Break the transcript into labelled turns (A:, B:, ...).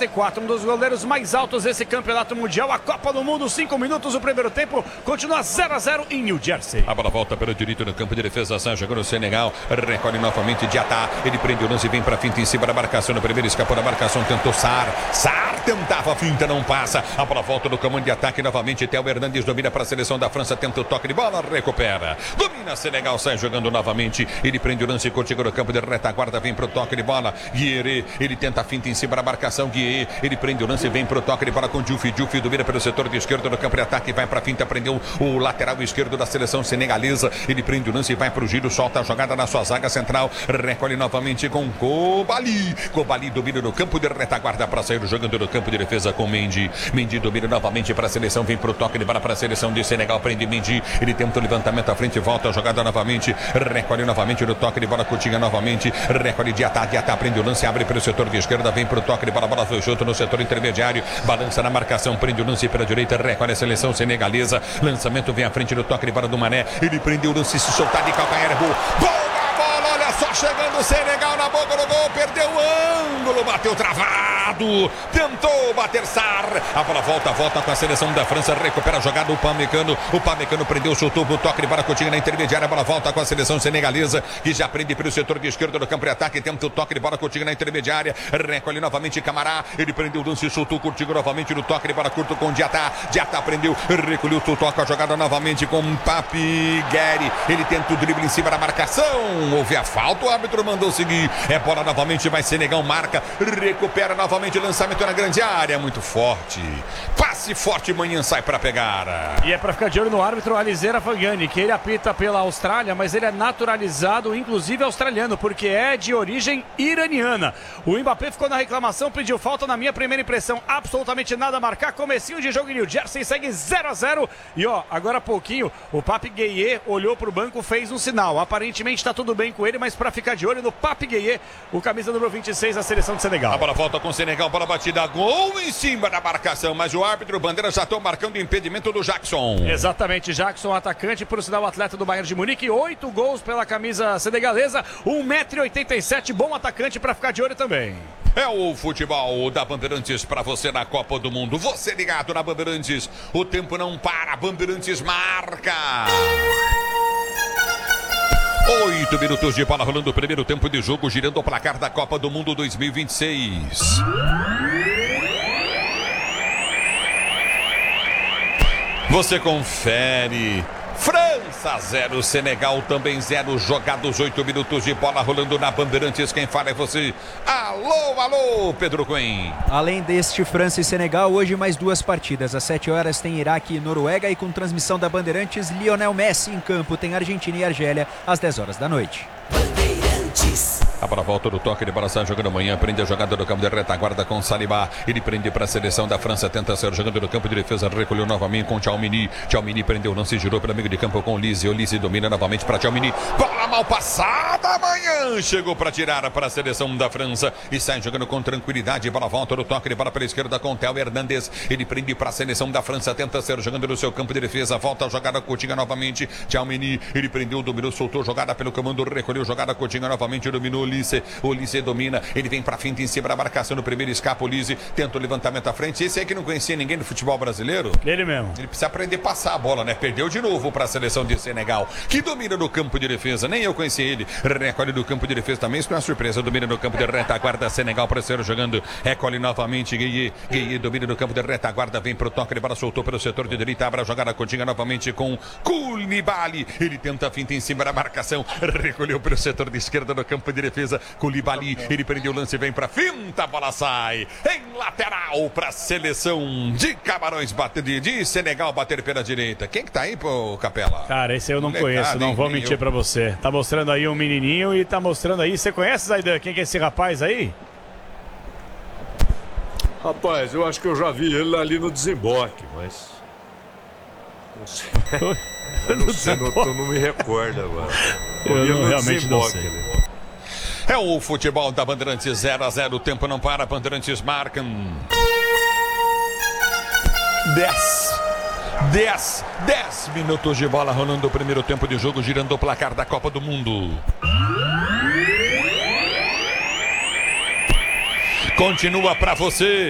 A: 1,94, um dos goleiros mais altos desse campeonato mundial. A Copa do Mundo, 5 minutos, o primeiro tempo continua 0-0 em New Jersey.
B: A bola volta pelo direito no campo de defesa, San jogando no Senegal, recolhe novamente Diatá, ele prende o lance e vem pra finta em cima da marcação, no primeiro escapou da marcação, tentou Sarr tentava a finta, não passa, a bola volta no comando de ataque novamente, Theo Hernandes domina para a seleção da França, tenta o toque de bola, recupera, domina Senegal, sai jogando novamente, ele prende o lance, contigo no campo de retaguarda, vem pro toque de bola, Guerre, ele tenta a finta em cima da marcação, Guerre, ele prende o lance, vem pro toque de bola com Diouf domina pelo setor de esquerdo no campo de ataque, vai pra finta, prendeu o lateral esquerdo da seleção senegalesa, ele prende o lance e vai pro giro, solta a jogada na sua zaga central, recolhe novamente com Koulibaly domina no campo de retaguarda para sair jogando no campo de defesa com Mendy domina novamente para a seleção, vem pro toque de bola para a seleção de Senegal, prende Mendy, ele tenta o levantamento à frente, volta a jogada novamente, recolhe novamente no toque de bola, Coutinho novamente, recolhe Diatá prende o lance, abre pelo setor de esquerda, vem pro toque de bola foi junto no setor intermediário, balança na marcação, prende o lance pela direita, recolhe a seleção senegalesa, lançamento vem à frente do toque de bola do Mané, ele prendeu o lance, se soltar de calcanhar, gol da bola, olha só, chegando o Senegal na boca do gol, perdeu o ângulo, bateu travado, tentou bater Sarr, a bola volta com a seleção da França, recupera a jogada, o Pamecano prendeu, soltou o toque de bola, Coutinho na intermediária, a bola volta com a seleção senegalesa, que já prende pelo setor de esquerda do campo de ataque, tenta o toque de bola, Coutinho na intermediária, recolhe novamente Camará, ele prendeu o lance, soltou Coutinho novamente no toque de bola curto com Diatá prendeu, recolheu, toca a jogada novamente com Papi Guerre, ele tenta o drible em cima da marcação, houve a falta, o árbitro mandou seguir, é bola novamente, vai Senegal, marca, recupera novamente, lançamento na grande área, muito forte, passe forte, Manhã sai para pegar.
A: E é para ficar de olho no árbitro Alizé Afghani, que ele apita pela Austrália, mas ele é naturalizado, inclusive australiano, porque é de origem iraniana. O Mbappé ficou na reclamação, pediu falta, na minha primeira impressão, absolutamente nada a marcar, comecinho de jogo em New Jersey, segue 0-0, e agora há pouquinho, o Papi Gueye olhou pro banco, fez um sinal, aparentemente tá tudo bem com ele, mas para ficar de olho no Papi Gueye, o camisa número 26 da seleção de Senegal.
B: A bola volta com o Senegal, bola batida, gol em cima da marcação, mas o árbitro Bandeira já estão marcando o impedimento do Jackson.
A: Exatamente, Jackson, atacante, por sinal atleta do Bayern de Munique, 8 gols pela camisa senegalesa, 1,87 m, bom atacante para ficar de olho também.
B: É o futebol da Bandeirantes para você na Copa do Mundo. Você ligado na Bandeirantes, o tempo não para, Bandeirantes marca. 8 minutos de bola rolando o primeiro tempo de jogo, girando o placar da Copa do Mundo 2026. Você confere. França 0, Senegal também 0, jogados 8 minutos de bola rolando na Bandeirantes. Quem fala é você. Alô, Pedro Coen.
C: Além deste França e Senegal, hoje mais 2 partidas. Às 7 horas tem Iraque e Noruega e com transmissão da Bandeirantes, Lionel Messi em campo. Tem Argentina e Argélia às 10 horas da noite.
D: Bandeirantes.
B: A bola volta do toque de bola, sai jogando amanhã, prende a jogada do campo de retaguarda com Saliba, ele prende para a seleção da França, tenta ser jogando no campo de defesa, recolheu novamente com Tchouaméni prendeu, não se girou pelo amigo de campo com Olise domina novamente para Tchouaméni, bola mal passada, amanhã chegou para tirar para a seleção da França e sai jogando com tranquilidade, bola volta do toque de bola pela esquerda com Theo Hernandes, ele prende para a seleção da França, tenta ser jogando no seu campo de defesa, volta a jogada Coutinho novamente, Tchouaméni, ele prendeu, dominou, soltou jogada pelo comando, recolheu jogada Coutinho novamente, dominou Olise domina, ele vem pra finta em cima da marcação no primeiro, escapa Olise, tenta o levantamento à frente, esse aí que não conhecia ninguém do futebol brasileiro,
A: ele mesmo,
B: ele precisa aprender a passar a bola, né, perdeu de novo pra seleção de Senegal, que domina no campo de defesa, nem eu conheci ele, recolhe do campo de defesa também, isso não é uma surpresa, domina no campo de retaguarda, Senegal para ser jogando, recolhe novamente, Gueye domina no campo de retaguarda, vem pro toque de bola, soltou pelo setor de direita, abre a jogada, continha novamente com Koulibaly, ele tenta a finta em cima da marcação, recolheu pelo setor de esquerda no campo de defesa, Koulibaly, ele prendeu o lance, vem pra finta, a bola sai em lateral pra seleção de Camarões de Senegal bater pela direita. Quem que tá aí, pô, Capela?
A: Cara, esse eu não conheço, não vou mentir pra você. Tá mostrando aí um menininho e tá mostrando aí, você conhece, Zaidan, quem que é esse rapaz aí?
E: Rapaz, eu acho que eu já vi ele ali no desemboque, mas... Não sei. Eu não me recordo agora.
A: Eu realmente não sei.
E: Ali.
B: É o futebol da Bandeirantes 0-0, o tempo não para, Bandeirantes marcam 10 minutos de bola rolando o primeiro tempo de jogo, girando o placar da Copa do Mundo. Continua pra você.